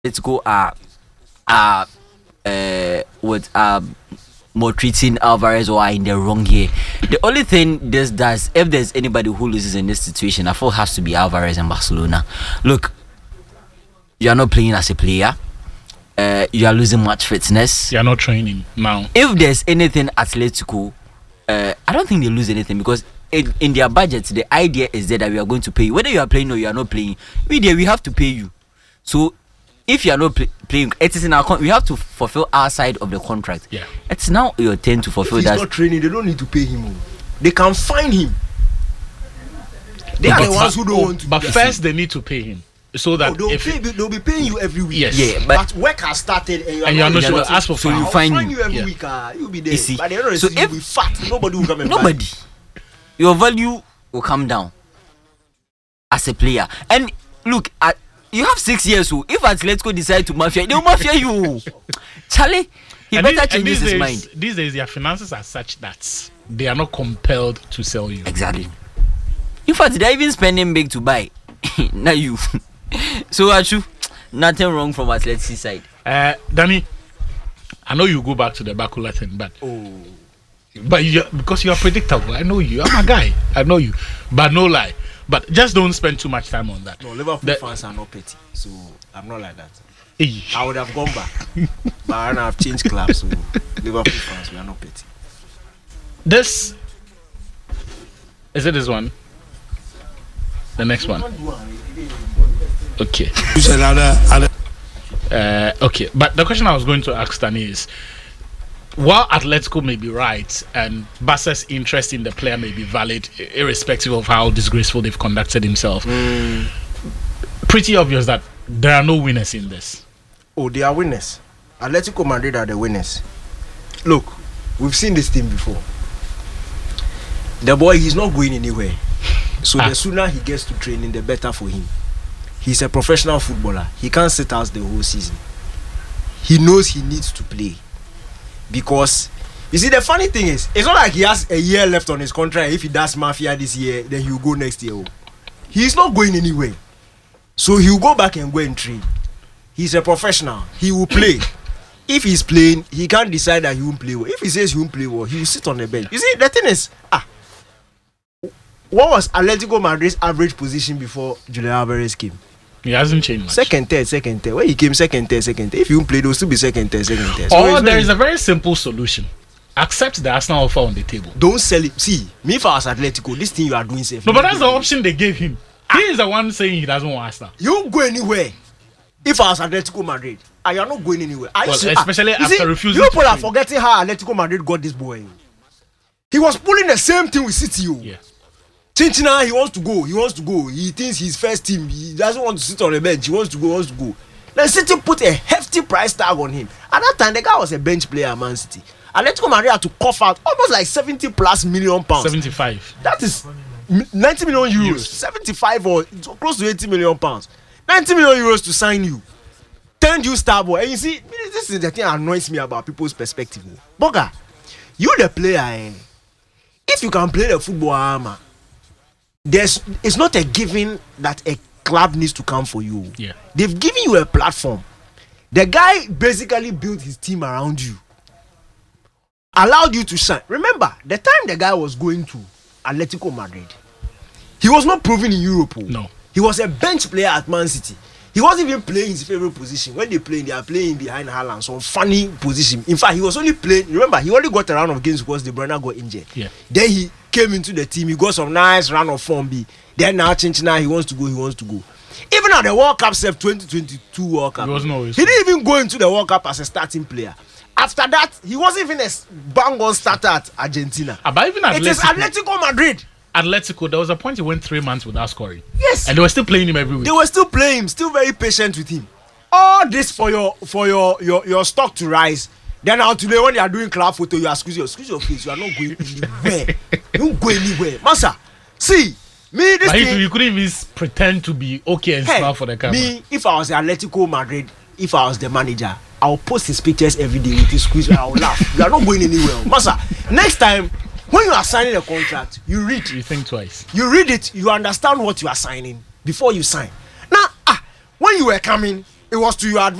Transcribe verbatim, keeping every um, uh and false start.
let's go. Uh, uh, uh, what uh, more treating Alvarez or are in the wrong here. The only thing this does, if there's anybody who loses in this situation, I feel has to be Alvarez and Barcelona. Look, you are not playing as a player. Uh, you are losing much fitness. You are not training now. If there's anything Atletico, uh, I don't think they lose anything because in, in their budget, the idea is there that we are going to pay you. Whether you are playing or you are not playing, we there we have to pay you. So if you are not play, playing, it is in our con- we have to fulfill our side of the contract. Yeah, it's now your turn to fulfill if he's that. He's not training. They don't need to pay him. They can fine him. They but, are the ones but, who don't oh, want to. But first, they need to pay him. So that no, they'll, if pay, they'll be paying you every week. Yes, yeah, but, but, but work has started and you are, and you are not sure. ask for so fine. you I'll fine fine you. you every yeah. week. Uh, you'll be there. You see, but the end of the so season, if you'll be fat. Nobody will come and nobody, buy. your value will come down as a player. And look, at, you have six years. So if Atletico decide to mafia, they will mafia you. Charlie, he and better these, change these his days, mind. These days, their finances are such that they are not compelled to sell you. Exactly. In fact, they're even spending big to buy. Not you. So, Achu, nothing wrong from Atletico side. Uh, Danny, I know you go back to the Bakula thing, but Oh. but you, because you are predictable. I know you. I'm a guy. I know you. But no lie. But just don't spend too much time on that. No, Liverpool The- fans are not petty, so I'm not like that. Eh, I would have gone back, but I have changed clubs. So Liverpool fans, we are not petty. This is it. This one. The next one. Okay. Uh, okay. But the question I was going to ask Danny is, while Atletico may be right and Barca's interest in the player may be valid, i- irrespective of how disgraceful they've conducted himself, Mm. pretty obvious that there are no winners in this. Oh, they are winners. Atletico Madrid are the winners. Look, we've seen this team before. The boy, he's not going anywhere. So Ah. the sooner he gets to training, the better for him. He's a professional footballer. He can't sit out the whole season. He knows he needs to play. Because, you see, the funny thing is, it's not like he has a year left on his contract. If he does Mafia this year, then he'll go next year. He's not going anywhere. So he'll go back and go and train. He's a professional. He will play. If he's playing, he can't decide that he won't play well. If he says he won't play well, he will sit on the bench. You see, the thing is, ah, what was Atletico Madrid's average position before Julian Alvarez came? He hasn't changed much. Second, third, second, third. When he came second, third, second, third. If you won't play, they'll still be second, third, second, third. So Or it's there not- is a very simple solution. Accept the Arsenal offer on the table. Don't sell it. See, me if I was Atletico, this thing you are doing safe. No, but that's the option they gave him. He is the one saying he doesn't want Arsenal. You won't go anywhere. If I was Atletico Madrid, I am not going anywhere. Are you Well, see- especially ah, you after see, refusing You to people are train. forgetting how Atletico Madrid got this boy. He was pulling the same thing with City. Oh. Yeah. Chinchina, he wants to go. He wants to go. He thinks his first team. He doesn't want to sit on the bench. He wants to go. Wants to go. Then City put a hefty price tag on him. At that time, the guy was a bench player at Man City. Atletico Madrid had to cough out almost like seventy plus million pounds. seventy-five. That is m- ninety million euros, Euros. seventy-five or so close to eighty million pounds. ninety million euros to sign you. Turn you star boy. And you see, this is the thing that annoys me about people's perspective. Boga, you the player, eh? If you can play the football armor, there's it's not a given that a club needs to come for you. Yeah. They've given you a platform. The guy basically built his team around you. Allowed you to shine. Remember, the time the guy was going to Atletico Madrid, he was not proven in Europe. oh. No. He was a bench player at Man City. He wasn't even playing his favorite position. When they play, they are playing behind Haaland, some funny position. In fact, he was only playing. Remember, he only got a round of games because De Bruyne got injured. Yeah. Then he came into the team. He got some nice round of form. B. Then now, change now. He wants to go. He wants to go. Even at the World Cup, self twenty twenty-two World Cup, He wasn't always- he didn't even go into the World Cup as a starting player. After that, he wasn't even a bang-on starter at Argentina. Ah, but even It is Atletico, Atletico Madrid. Atletico, there was a point he went three months without scoring. Yes. And they were still playing him every week. They were still playing him, still very patient with him. All this for your for your your, your stock to rise. Then now today when they are doing club photo, you are squeeze your squeeze your face. You are not going anywhere. You don't go anywhere, Massa. See me this But he, thing. he couldn't even s- pretend to be okay and Hey, smile for the camera. me, if I was Atletico Madrid, if I was the manager, I'll post his pictures every day with his squeeze. I'll laugh. You are not going anywhere, Massa. Next time when you are signing a contract, you read. You think twice. You read it, you understand what you are signing before you sign. Now, ah, when you were coming, it was to your advantage.